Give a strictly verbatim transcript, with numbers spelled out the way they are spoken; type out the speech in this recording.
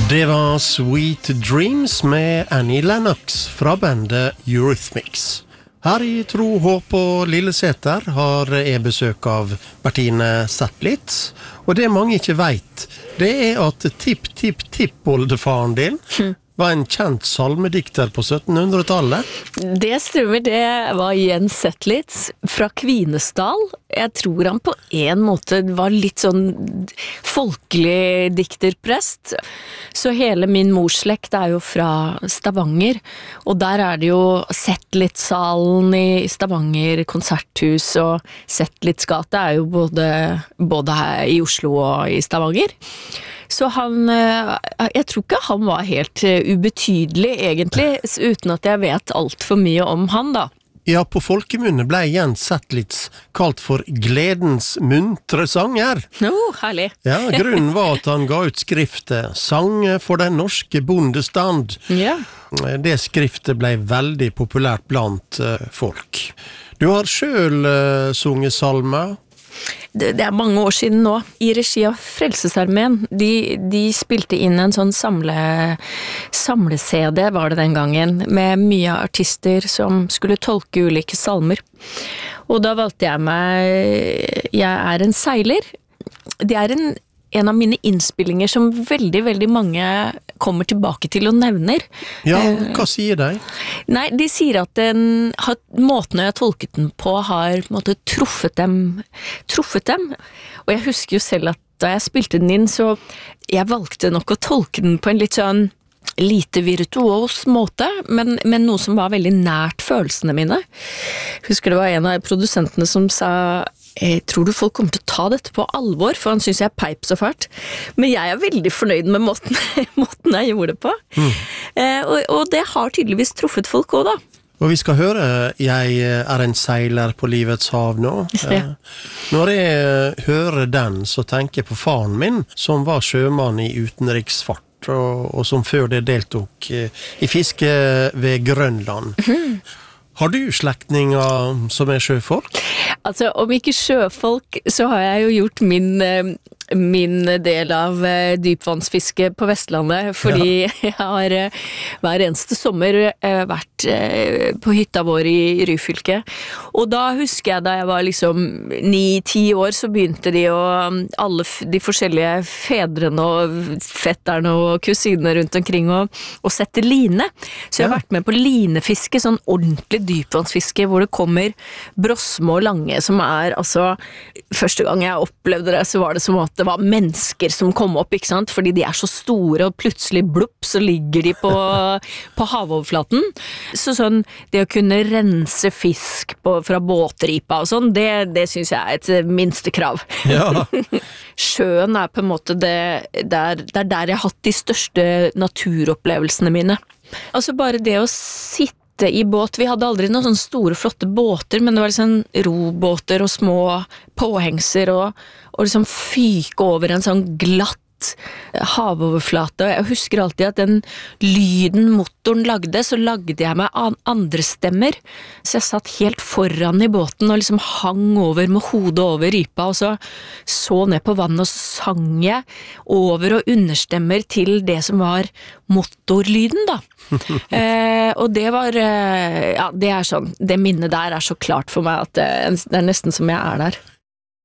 Det var Sweet Dreams med Annie Lennox fra bandet Eurythmics. Her i Tro, Håp og Lilleseter har jeg besøk av Bertine Zetlitz. Og det mange ikke vet, det er at tipp-tipp-tipp-oldefaren din var en kjent salmedikter på syttenhundretallet. Det stemmer, det var Jens Zetlitz fra Kvinesdal. Jeg tror han på en måte var litt sånn folkelig dikterprest. Så hele min mors slekt er jo fra Stavanger, og der er det jo Zetlitz-salen i Stavanger, konserthus, og Zetlitz-gate er jo både, både her i Oslo og i Stavanger. Så han, jeg tror ikke han var helt ubetydelig egentlig, uten at jeg vet alt for mye om han da. Ja, på folkemunne ble Jens Zetlitz kalt for gledens muntre sanger. Å, oh, herlig. Ja, grunnen var at han ga ut skriftet Sange for den norske bondestand. Ja. Det skriftet ble veldig populært blant uh, folk. Du har selv uh, sunget salmer. Det, det er mange år siden nå, i regi av Frelsesarmeen. De, de spilte inn en sånn samle, samle-C D, var det den gangen, med mye artister som skulle tolke ulike salmer. Og da valgte jeg meg Jeg er en seiler. Det er en, en av mine innspillinger som veldig, veldig mange kommer tilbake til og nevner. Ja, hva sier de? Nei, de sier at den, måten jeg har tolket den på har måtte, truffet, dem, truffet dem. Og jeg husker jo selv at da jeg spilte den inn, så jeg valgte nok å tolke den på en litt sånn lite virtuos måte, men, men noe som var veldig nært følelsene mine. Jeg husker det var en av produsentene som sa jeg tror du folk kommer til å ta dette på alvor, for han synes jeg peip så fælt. Men jeg er veldig fornøyd med måten, måten jeg gjorde det på. Mm. Eh, og, og det har tydeligvis truffet folk også da. Og vi skal høre Jeg er en seiler på livets hav nå. Ja. Når jeg hører den, så tenker jeg på faren min, som var sjømann i utenriksfart, og, og som før det deltok i fiske ved Grønland. Mm. Har du slektninger som er sjøfolk? Altså, om ikke sjøfolk, så har jeg jo gjort min, min del av dypvannsfiske på Vestlandet, fordi ja. Jeg har hver eneste sommer vært på hytta vår i Ryfylke. Og da husker jeg da jeg var liksom ni ti år, så begynte de å, alle de forskjellige fedrene og fetterne og kusinene rundt omkring å, å sette line. Så jeg har ja. vært med på linefiske, sånn ordentlig dypvannsfiske, hvor det kommer brosme og lange, som er, altså, første gang jeg opplevde det, så var det som at det var mennesker som kom opp, ikke sant? Fordi de er så store, og plutselig blupp, så ligger de på, på havoverflaten. Så sånn, det å kunne rense fisk på, fra båtripa og sånn, det, det synes jeg er et minste krav. Ja. Sjøen er på en måte det, der, det er der jeg har hatt de største naturopplevelsene mine. Altså bare det å sitte i båt, vi hadde aldri noen sånne store flotte båter, men det var liksom robåter og små påhengser og, og liksom fyke over en sånn glatt havoverflate, og jeg husker alltid at den lyden motoren lagde, så lagde jeg meg andre stemmer, så jeg satt helt foran i båten og liksom hang over med hodet over rypa, og så så ned på vannet og så sang jeg over- og understemmer til det som var motorlyden da. eh, og det var ja, det er sånn, det minnet der er så klart for meg at det, det er nesten som jeg er der.